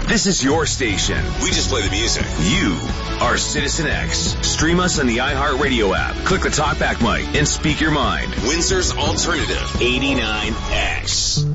This is your station. We just play the music. You are Citizen X. Stream us on the iHeartRadio app. Click the talkback mic and speak your mind. Windsor's Alternative 89X.